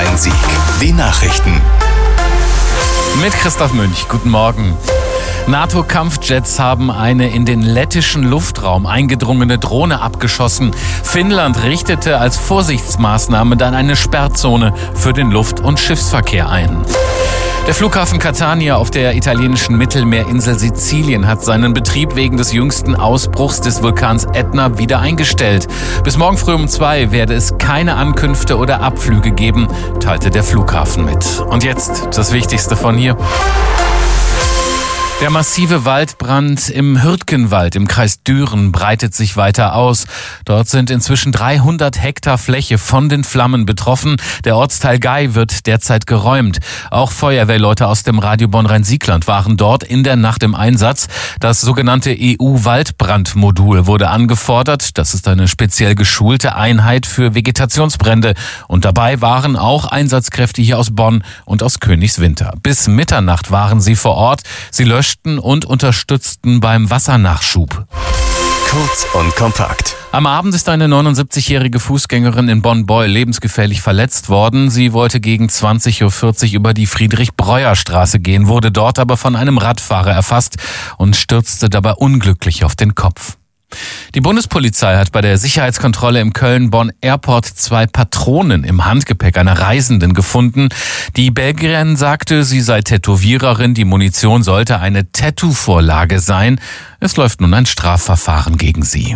Bonn-Rhein-Sieg. Die Nachrichten. Mit Christoph Münch. Guten Morgen. NATO-Kampfjets haben eine in den lettischen Luftraum eingedrungene Drohne abgeschossen. Finnland richtete als Vorsichtsmaßnahme dann eine Sperrzone für den Luft- und Schiffsverkehr ein. Der Flughafen Catania auf der italienischen Mittelmeerinsel Sizilien hat seinen Betrieb wegen des jüngsten Ausbruchs des Vulkans Ätna wieder eingestellt. Bis morgen früh um 2 werde es keine Ankünfte oder Abflüge geben, teilte der Flughafen mit. Und jetzt das Wichtigste von hier. Der massive Waldbrand im Hürtgenwald im Kreis Düren breitet sich weiter aus. Dort sind inzwischen 300 Hektar Fläche von den Flammen betroffen. Der Ortsteil Gei wird derzeit geräumt. Auch Feuerwehrleute aus dem Radio Bonn-Rhein-Siegland waren dort in der Nacht im Einsatz. Das sogenannte EU-Waldbrandmodul wurde angefordert. Das ist eine speziell geschulte Einheit für Vegetationsbrände. Und dabei waren auch Einsatzkräfte hier aus Bonn und aus Königswinter. Bis Mitternacht waren sie vor Ort. Sie löschten und unterstützten beim Wassernachschub. Kurz und kompakt. Am Abend ist eine 79-jährige Fußgängerin in Bonn-Beul lebensgefährlich verletzt worden. Sie wollte gegen 20.40 Uhr über die Friedrich-Breuer-Straße gehen, wurde dort aber von einem Radfahrer erfasst und stürzte dabei unglücklich auf den Kopf. Die Bundespolizei hat bei der Sicherheitskontrolle im Köln-Bonn Airport 2 Patronen im Handgepäck einer Reisenden gefunden. Die Belgierin sagte, sie sei Tätowiererin. Die Munition sollte eine Tattoo-Vorlage sein. Es läuft nun ein Strafverfahren gegen sie.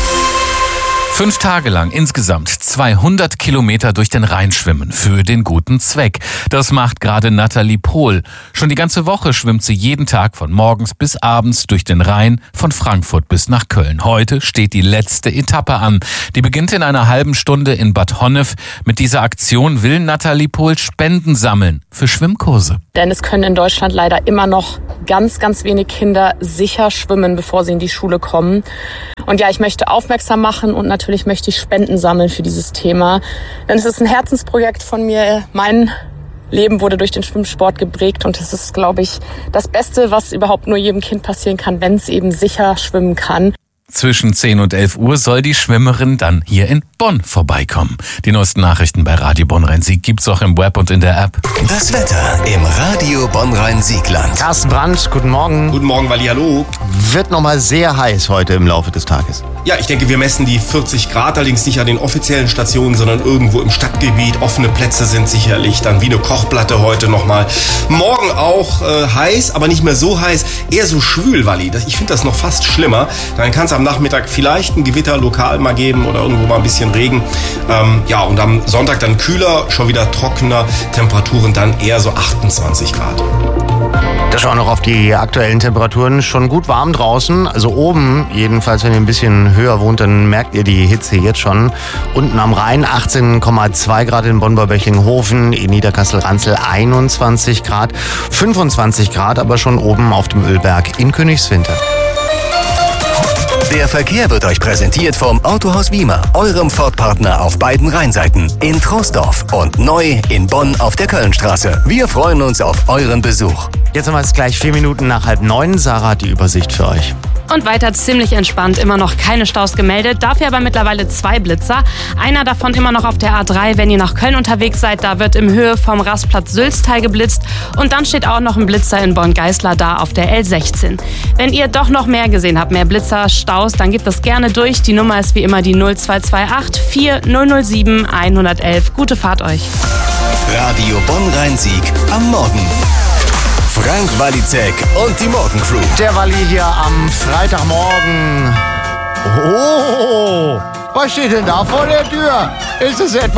5 Tage lang insgesamt 200 Kilometer durch den Rhein schwimmen für den guten Zweck. Das macht gerade Nathalie Pohl. Schon die ganze Woche schwimmt sie jeden Tag von morgens bis abends durch den Rhein von Frankfurt bis nach Köln. Heute steht die letzte Etappe an. Die beginnt in einer halben Stunde in Bad Honnef. Mit dieser Aktion will Nathalie Pohl Spenden sammeln für Schwimmkurse. Denn es können in Deutschland leider immer noch ganz, ganz wenig Kinder sicher schwimmen, bevor sie in die Schule kommen. Und ja, ich möchte aufmerksam machen und natürlich möchte ich Spenden sammeln für dieses Thema. Denn es ist ein Herzensprojekt von mir. Mein Leben wurde durch den Schwimmsport geprägt und es ist, glaube ich, das Beste, was überhaupt nur jedem Kind passieren kann, wenn es eben sicher schwimmen kann. Zwischen 10 und 11 Uhr soll die Schwimmerin dann hier in Bonn vorbeikommen. Die neuesten Nachrichten bei Radio Bonn-Rhein-Sieg gibt's auch im Web und in der App. Das Wetter im Radio Bonn-Rhein-Siegland. Carsten Brandt, guten Morgen. Guten Morgen, Wally, hallo. Wird nochmal sehr heiß heute im Laufe des Tages. Ja, ich denke, wir messen die 40 Grad, allerdings nicht an den offiziellen Stationen, sondern irgendwo im Stadtgebiet. Offene Plätze sind sicherlich dann wie eine Kochplatte heute nochmal. Morgen auch heiß, aber nicht mehr so heiß, eher so schwül, Wally. Ich finde das noch fast schlimmer. Dann kann es am Nachmittag vielleicht ein Gewitter lokal mal geben oder irgendwo mal ein bisschen Regen. Ja, und am Sonntag dann kühler, schon wieder trockener, Temperaturen dann eher so 28 Grad. Da schauen wir noch auf die aktuellen Temperaturen. Schon gut warm draußen. Also oben, jedenfalls, wenn ihr ein bisschen höher wohnt, dann merkt ihr die Hitze jetzt schon. Unten am Rhein 18,2 Grad in Bonn-Böblingen-Hofen, in Niederkassel-Ranzel 21 Grad, 25 Grad aber schon oben auf dem Ölberg in Königswinter. Der Verkehr wird euch präsentiert vom Autohaus Wiemer, eurem Ford-Partner auf beiden Rheinseiten, in Troisdorf und neu in Bonn auf der Kölnstraße. Wir freuen uns auf euren Besuch. Jetzt haben wir es gleich 4 Minuten nach 8:30. Sarah hat die Übersicht für euch. Und weiter ziemlich entspannt, immer noch keine Staus gemeldet, dafür aber mittlerweile 2 Blitzer. Einer davon immer noch auf der A3, wenn ihr nach Köln unterwegs seid, da wird im Höhe vom Rastplatz Sülztal geblitzt. Und dann steht auch noch ein Blitzer in Bonn-Geißler da auf der L16. Wenn ihr doch noch mehr gesehen habt, mehr Blitzer, Staus, dann gebt das gerne durch. Die Nummer ist wie immer die 0228 4007 111. Gute Fahrt euch. Radio Bonn-Rhein-Sieg am Morgen. Frank Walizek und die Morgencrew. Der Walli hier am Freitagmorgen. Oh, was steht denn da vor der Tür? Ist es etwa